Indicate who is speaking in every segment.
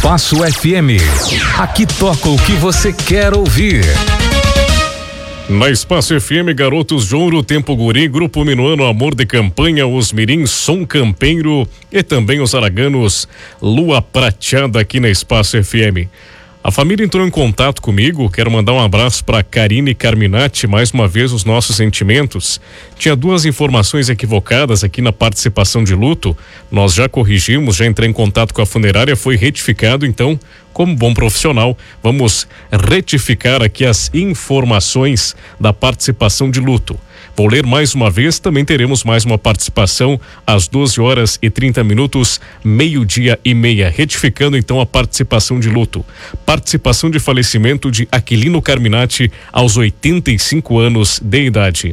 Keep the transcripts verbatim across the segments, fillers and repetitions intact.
Speaker 1: Espaço F M. Aqui toca o que você quer ouvir.
Speaker 2: Na Espaço F M, Garotos de Ouro, Tempo Guri, Grupo Minuano, Amor de Campanha, Os Mirins, Som Campeiro e também os araganos Lua Prateada aqui na Espaço F M. A família entrou em contato comigo, quero mandar um abraço para Karine Carminati, mais uma vez os nossos sentimentos. Tinha duas informações equivocadas aqui na participação de luto, nós já corrigimos, já entrei em contato com a funerária, foi retificado, então, como bom profissional, vamos retificar aqui as informações da participação de luto. Vou ler mais uma vez, também teremos mais uma participação às doze horas e trinta minutos, meio-dia e meia. Retificando então a participação de luto. Participação de falecimento de Aquilino Carminati aos oitenta e cinco anos de idade.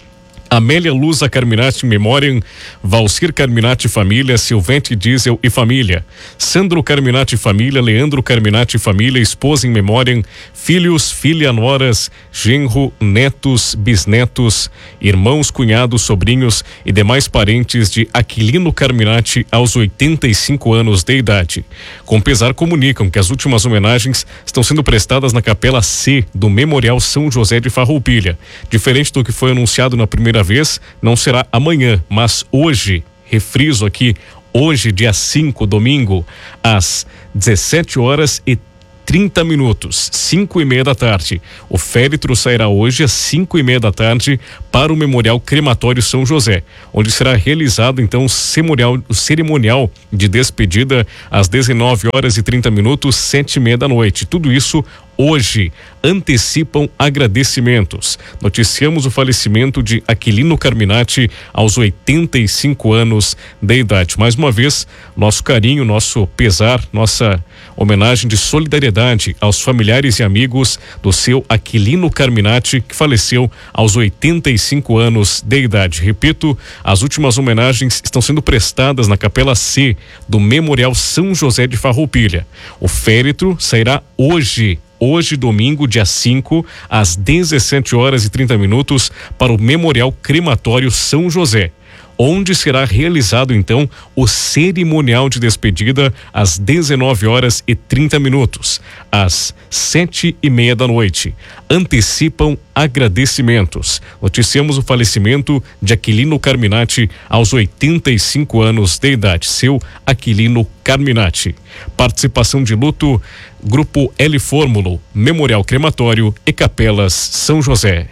Speaker 2: Amélia Luza Carminati Memoriam, Valcir Carminati Família, Silvente Diesel e Família, Sandro Carminati Família, Leandro Carminati Família, esposa em Memoriam, filhos, filha, noras, genro, netos, bisnetos, irmãos, cunhados, sobrinhos e demais parentes de Aquilino Carminati aos oitenta e cinco anos de idade. Com pesar comunicam que as últimas homenagens estão sendo prestadas na Capela C do Memorial São José de Farroupilha. Diferente do que foi anunciado na primeira vez, não será amanhã, mas hoje, refriso aqui, hoje, dia cinco, domingo, às dezessete horas e trinta minutos, cinco e meia da tarde. O féretro sairá hoje às cinco e meia da tarde para o Memorial Crematório São José, onde será realizado então o cerimonial, o cerimonial de despedida às dezenove horas e trinta minutos, sete e meia da noite. Tudo isso hoje. Antecipam agradecimentos. Noticiamos o falecimento de Aquilino Carminati aos oitenta e cinco anos de idade. Mais uma vez, nosso carinho, nosso pesar, nossa homenagem de solidariedade aos familiares e amigos do seu Aquilino Carminati, que faleceu aos oitenta e cinco anos de idade. Repito, as últimas homenagens estão sendo prestadas na Capela C do Memorial São José de Farroupilha. O féretro sairá hoje. Hoje, domingo, dia cinco, às dezessete horas e trinta minutos, para o Memorial Crematório São José, onde será realizado então o cerimonial de despedida às dezenove horas e trinta minutos, às sete e meia da noite. Antecipam agradecimentos. Noticiamos o falecimento de Aquilino Carminati aos oitenta e cinco anos de idade. Seu Aquilino Carminati. Participação de luto, Grupo L Fórmulo, Memorial Crematório e Capelas São José.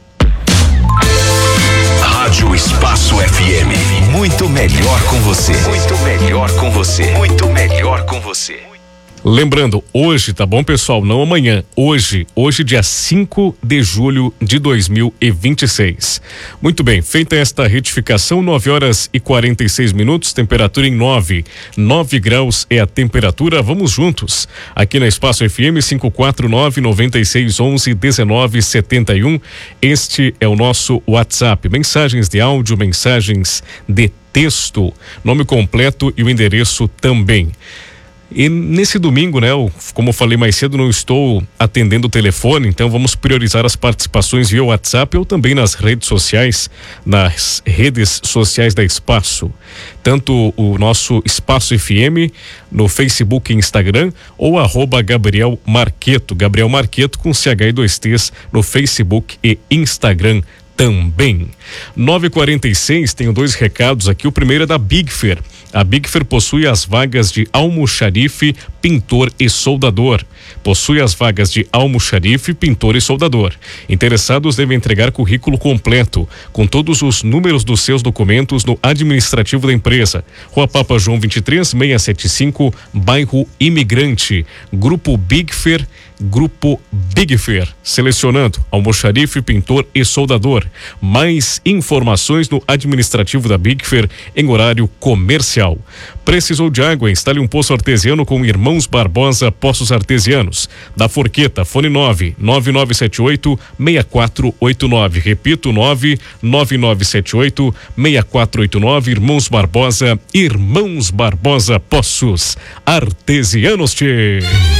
Speaker 1: Rádio Espaço F M. Muito melhor com você. Muito melhor com você. Muito melhor com você.
Speaker 2: Lembrando, hoje, tá bom, pessoal? Não amanhã, hoje, hoje dia cinco de julho de dois mil e vinte e seis. Muito bem, feita esta retificação, nove horas e quarenta e seis minutos, temperatura em nove, nove graus é a temperatura. Vamos juntos, aqui na Espaço F M cinco quatro nove, nove seis um um, um nove sete um. Este é o nosso WhatsApp. Mensagens de áudio, mensagens de texto, nome completo e o endereço também. E nesse domingo, né, eu, como eu falei mais cedo, não estou atendendo o telefone, então vamos priorizar as participações via WhatsApp ou também nas redes sociais, nas redes sociais da Espaço. Tanto o nosso Espaço F M no Facebook e Instagram ou arroba Gabriel Marqueto, Gabriel Marqueto com C H e dois T's no Facebook e Instagram também. nove e quarenta e seis, tenho dois recados aqui. O primeiro é da Big Fair. A Big Fair possui as vagas de almoxarife, pintor e soldador. Possui as vagas de almoxarife, pintor e soldador. Interessados devem entregar currículo completo, com todos os números dos seus documentos no administrativo da empresa. Rua Papa João vinte e três, seiscentos e setenta e cinco, bairro Imigrante. Grupo Big Fair, Grupo Big Fair. Selecionando almoxarife, pintor e soldador. Mais informações no administrativo da Big Fair em horário comercial. Precisou de água? Instale um poço artesiano com Irmãos Barbosa Poços Artesianos. Da Forqueta, fone nove nove nove sete oito, seis quatro oito nove. Repito, nove nove nove sete oito, seis quatro oito nove. Irmãos Barbosa, Irmãos Barbosa Poços Artesianos. Tchê.